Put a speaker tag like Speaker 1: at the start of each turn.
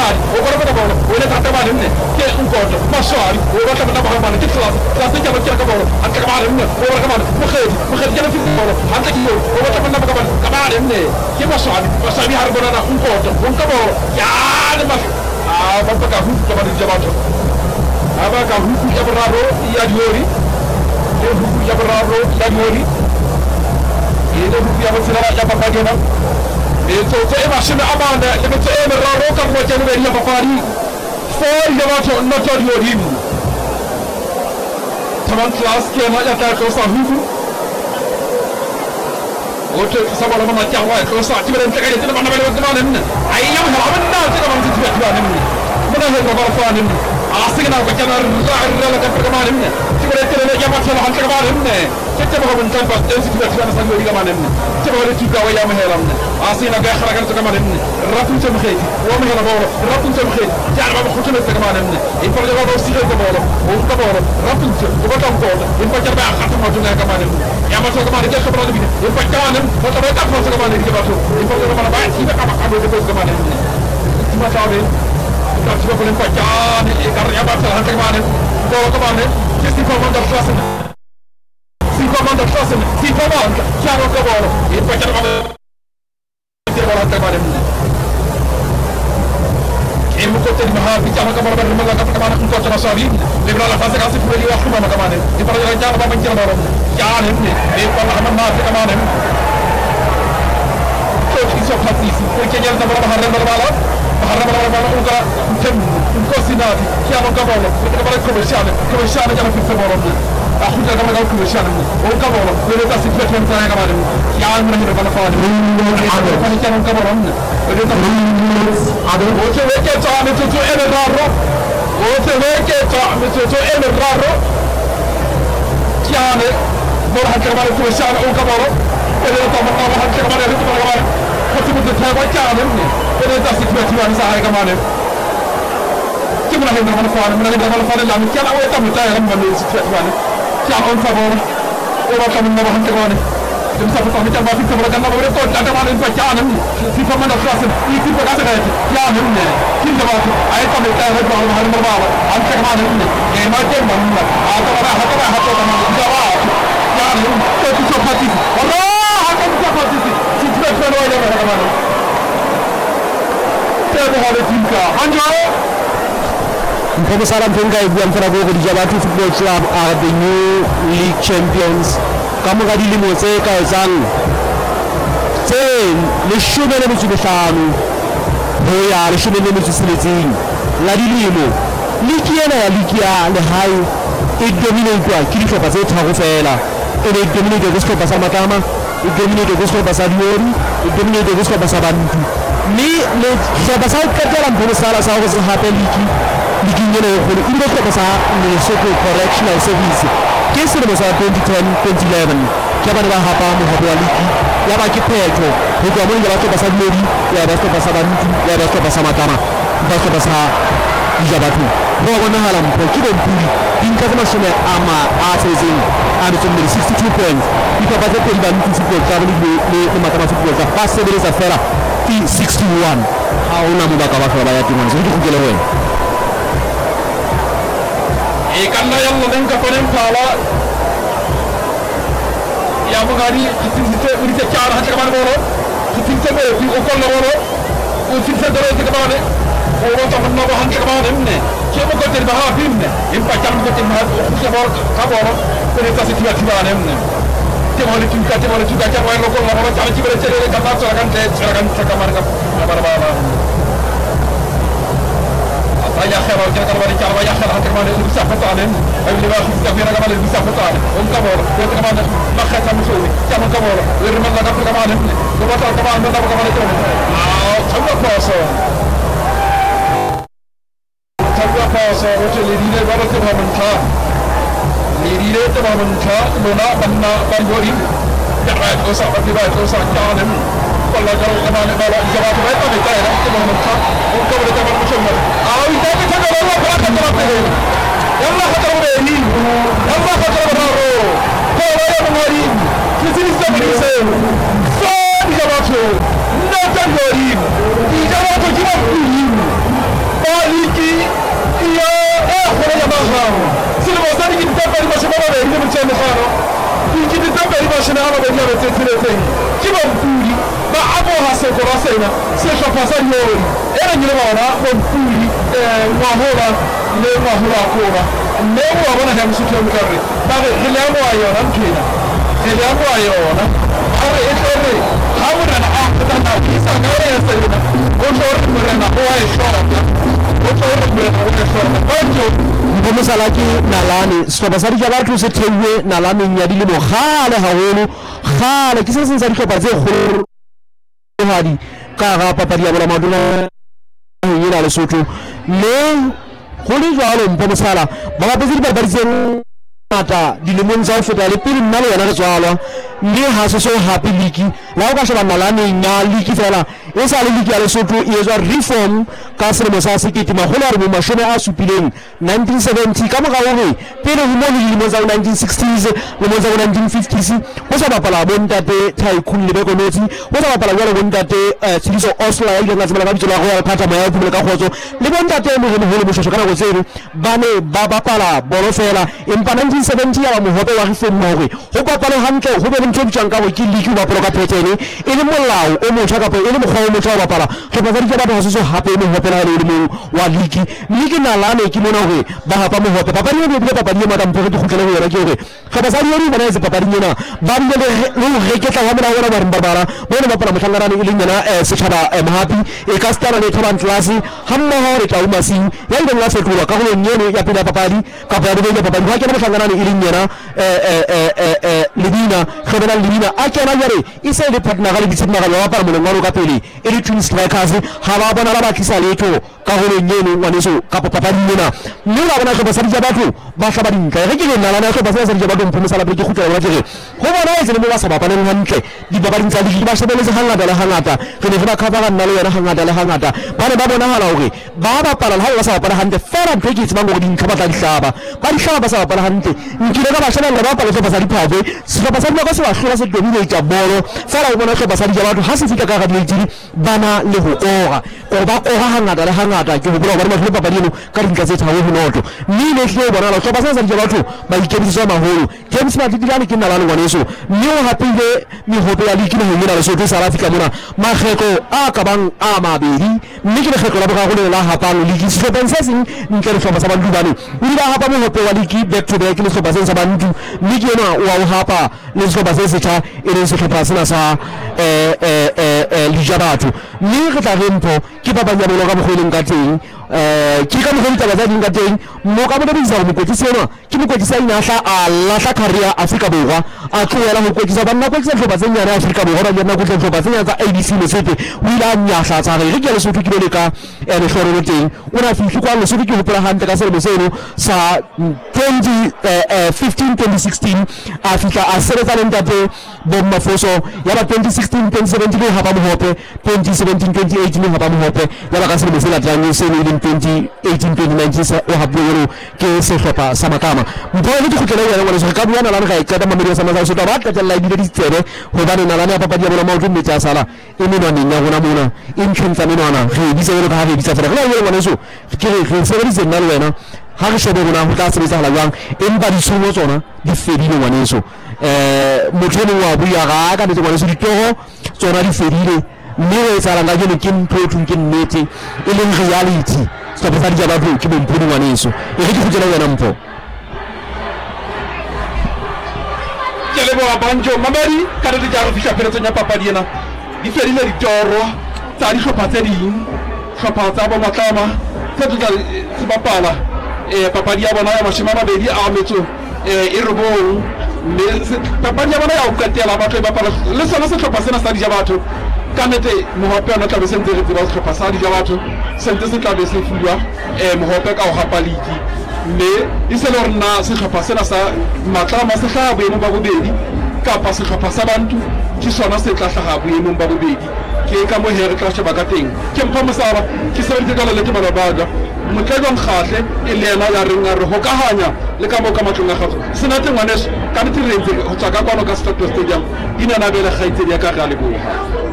Speaker 1: Massoari, o guarda da bola, o le tante mani che è un conto, Massoari, o guarda da bola, che classe, classe che la bola, anche Kamari, o guarda Kamari, Mukhed che la fi bola, anche io, o guarda da bola, Kamari, che Massoari, Massoari harbona un conto, un cavolo, ya le mas, ah, ma ka hu Kamari jabato. Aba ka hu jabraro ya diori, e hu jabraro ya diori. E do hu jabasira ya papagena. E to e machine amanda, le to e raro ka mo jenu ya papari. For jabato no to diori. Taman class ke ma ya ta ko sa hu. Oto sabala ma jawa ko sa ti ben tagale ti ma na bele ma nem. Ai yam ha ma na ti ma ti ti ba nem. Mana he ba fa nem. Asigna ko janar la ka ka ma nem. Ti bele ti le ya ma ta ha ka ma nem. Ti ba ko ban tan ba ti ti ba sa ngori ga ma nem. Ti ba le ti ka wa ya ma he ram. Asina ga khara ka ma nem. Ratun tam khayt. Wa ma he la ba ratun tam khayt. Ja ba ko khutuna ka ma nem. In pa ga ba si ga ba o ka ba ratun ko ba tam ko. In pa ja ba khatu ma tuna ka ma nem. Ya ma so ka ma ni ka ba ni. In pa ka nem. Ko ta ba ka so ka ma ni ka ba so. In pa ga ma ba ti ba ka ba ka do ka ma nem. Ti ma ta be. Ka ti ba ko len pa ja ni ka ya ba sa ka ma nem. Ko ka ma nem. Che si fa manda classe. Si comanda classe, si comanda, chiaro che vuole, e poi chiaro che vuole altre mani. E mu kote di mahal, chiaro che vuole rimane la capita mano con tutto la sua vita, libera la fase che si può dire a come ma camane, e per la chiaro ma chiaro loro, chiaro e per la mamma che camane. Tutti sono fattivi, perché gli altri vanno a rendere male, a rendere male un cosinati, chiaro che vuole, perché vuole commerciale già la pizza vuole. Aku jaga mereka kebersihan. Orang kabur, mereka sikit macam mana kemarin? Yang mereka pada kawan. Ada panitia orang kabur. Mereka ada. Oke, mereka cakap itu raro. Oke, mereka cakap itu raro. Yang boleh hancur kemarin kebersihan orang kabur. Mereka tak mahu hancur kemarin itu kemarin. Kau betul saya baca ni. Mereka sikit macam mana saya kemarin? Kita nak hendak mana kawan, mana kawan lama. Kita awak tak minta yang mana sikit macam mana. क्या कौन सा बोल और आप कम नवाहन करवाने जब सब तो हमें चल बाकी सब करना पड़े तो डाटा वाले इनका क्या नहीं सिर्फ हम लोग क्लास इसी प्रकार से रहते क्या नहीं है किन जवाब आए तो मिलता है जो हमारे मरवाव हम तक मान नहीं ये मार्केट बनना आता वाला हाथ जवाब क्या नहीं तो कुछ खाती अल्लाह हाथ कुछ खाती सिर्फ करने वाले मेरे कमाने क्या बोले जिनका हाँ जो
Speaker 2: Pemisaran Pengkai Buan Prabowo di Jabatu Football Club are the new league champions. Kamu kadi limo se kaisang. Se le shume le misu bishanu. Hoya le shume le misu siliting. La di limo. Likia na ya likia le hai. E domine kwa kili fa pase thago fela. E le domine de gusto pasa matama. E domine de gusto pasa diori. E domine de gusto pasa bantu. Ni le sabasai katalam pemisara sa ko sa hape liki. Likinya na yun, hindi ko pa sa Minnesota Correctional Service. Kasi naman sa 2010-2011, kaya ba naman hapa mo hapo aliki? Kaya ba kipeto? Huwag mo yung basto pa sa Lori, kaya basto pa sa Bantu, kaya basto pa sa Matama, basto pa sa Ijabatu. Huwag mo nahalam po, kibong puli. Tingkat naman siya ama asesing, ano sa 62 points. Ika ba ito yung Bantu football, kaya ba ni Matama football, kaya pass sa sa Fera, 61. Ako na mo ba kawak-kawak yung so hindi ko kilawin.
Speaker 1: Ikan na yang lebih kepada kepala yang menghari kita beri cara hati kemana bolo kita beri ukol bolo kita beri kemana orang tak pernah bahan kemana ini siapa kau jadi bahan ini empat jam kau jadi bahan siapa kau kita tiba-tiba ini boleh juga cara orang lokal orang cari ciri ciri kata silakan kemana apa يا خير وجهك الله يجعل يا خير حتى كمان اللي بيسافر طالين اللي ما في كثير كمان اللي بيسافر طالين هم كمان قلت كمان ما خدت مسوي كمان كمان ورمى الله قبل كمان وبطل كمان من قبل كمان يوم سوى فاصل وجه اللي برا تبغى من كا اللي تبغى من كا لونا بنا بنوري يبغى توسع يبغى توسع كمان والله جرو كمان بالا جواب ما يبغى يتعرف تبغى من كا وكبر كمان مش مر إذا بتجرب الله فلا تجربه يلا خطر بيني يلا خطر برارو هو يا مريم كثير سبريسين صار جوابه لا تجرب إذا ما تجرب sena sehlopha sa Diori e re nyile bona Bompuli ngwahola le ngwahola kora mme wa bona ha mosotho mo kare ba re re le mo yona nthena re le mo yona ba re e tlore ha morena a feta na isa ka re ya sena o tlore morena o a e shora o tlore morena o a e shora ba jo
Speaker 2: Mosala ke Nalane sehlopha sa Dijabatho se theilwe Nalaneng ya dilemo gale haholo gale ke se seng sa dihlopha tse kgolo hadi ka ga papadi ya bola madula yena Lesotho le go le jalo Mpho Mosala ba bapetse dipapadi tse ngata dilemong tsa ho feta le pele nna le yena re tswalwa mme ha se so happy league la o ka sheba Nalaneng ya league fela e sa le league ya Lesotho e etswa reform ka selemo sa 1970 1970 ka mora hore pele ho mo dilemo tsa 1960s le mo tsa 1950s ho sa bapala bontate Tycoon le Bekonotsi ho sa bapala jwalo bontate Tsidiso Osla ya ile tsebela ka bitso la Royal Phatha Moya Phumole ka khotso le bontate mo holo moshosho kana go tseno ba ne ba bapala bolo fela empa 1970 ya mo hobe wa reform hore ho bapala hantle ho be le ntho bitswang ka go ke league ba bapala ka phetsene e le molao o motjha ka e le mokgwa o motjha wa bapala ke ba di ba so hape mo hopela le mo wa league Nalane ke mona hore ba hapa mo hope papadi e bile papadi e madam pore di khutlele ho yona ke hore ga ba sa di yona bona e papadi nyena ba di le reketla wa mona hona ba re babara bona bapala motlhangarane e leng yena setšhaba Mahapi e ka stara le thoban class hamma hore tla umasing ya ile la fetola ka go nyeno ya pele papadi ka ba re papadi ha ke motlhangarane e leng yena Lebina khobela Lebina a kena jare e se le partner ga le bitshima ga wa pa mo ngwano ka pele e le twin strikers ha ba bona ba tlisa letho ka go nyeno ngwaneso ka papadi nyena mme ba bona go sa Dijabatho ba tla ba dinka re ke le Nalane go ba sa Dijabatho Mpho Mosala ke khutla ba dire go bona e tsene mo ba sa bapaleng hantle di babadi tsa di ba shebeletse hangata le hangata ke ne ba khaba ga nna le yona hangata le hangata ba ne ba bona hala hore ba bapala ha ba sa bapala hantle fela ntho ke tseba go dinka ba tla dihlaba ba dihlaba ba sa bapala hantle nkile ka ba shebella ba bapala go sa diphave se ba sa di ka se ba hlola se domile tsa bolo fela o bona go ba sa Dijabatho ha se fika ka ga di bana le ho ora o ba ora hangata le hangata ke ho bula ba le papadi eno ka dinka tse thawe ho noto mme le hle bona la ba sa Dijabatho ba ikebisa maholo James Matilani ke Nalane ngwaneso mme o hapile mehope ya league ho yena Lesotho South Africa mona makheko a ka bang a mabedi mme ke lekgetlo la boga go le la hapang league se ben se seng ntle le hlopa sa bantu bane o ile hapa mehope wa league back to back le hlopa se sa bantu mme ke yena wa o hapa le hlopa se se tha e le se hlopa sena sa Dijabatho mme re tla re Mpho ke ba banya bolo ka bogoleng ka teng ke ka mogodi taba tsa ding ka teng mo ka bona bisa mo kwetisa ena ke mo kwetisa ina hla a lahla career Afrika Borwa a tloela mo kwetisa ba nna kwetisa hlopa tse nyane Afrika Borwa ba yena go tla hlopa tse nyane tsa ABC Lesotho o ile a nyahla tsa re ke Lesotho ke le ka le hloro teng o na fihli kwa Lesotho ke hopola hantle ka selemo seno sa 2015-2016 a fihla a sebetsa le ntate Bommafoso ya ba 2016-2017 le hapa mohope 2017-2018 le hapa mohope ya ba ka selemo se latlang se le 2018-2019 o hapolo ke sehlopha sa Makama Mpho le di khutlela yena ngwana se ka bua Nalane ga e qeta mamedi sa Masao Sotho ba tla la di tsebe ho ba Nalane ya papadi ya bona maoto mme tsa sala e menwaneng ya bona mona e ntshentsa menwana re di tsebe ka ha re di tsafela le yena ngwana so ke re se di tsena le wena ha re shebe bona ho tla sebetsa hala jwang empa di tshomo tsona di fedile ngwaneso motho le wa buya ga ka di ngwaneso di toho tsona di fedile mme o etsa langa ke ke ntho thung ke nnete e leng reality se ba sa Dijabatho ke Mpho ngwaneso e re di khutlela yena Mpho
Speaker 1: ke le ba banjo mamadi ka re ja re fihla pheletso ya papadi ena di fedile di toro tsa di hlopa tse ding hlopa tsa bo Matlama tse tla se bapala papadi ya bona ya mashima mabedi a metso e robong le papadi ya bona ya o qetela batho ba bapala le sona se hlopa sena sa Dijabatho ka nete mohope ona tla be se ntse re tseba hlopa sa Dijabatho se ntse se tla be se fulwa mohope ka o hapa league mme e se le rena se hlopa sena sa Matlama se hlaha boemong ba bobedi kapa se hlopa sa bantu ke sona se tla hlaha boemong ba bobedi ke ka mo here tla sheba ka teng ke Mpho Mosala ke sebeditse ka le tema babaga motlelo nkgahle e le yena ya reng a re hokahanya le ka mo ka matlong a gatso sena teng ngwaneso ka ditiretse go tsaka kwano ka Stade Stadium ina na bele khaitsedi ya ka ga le boha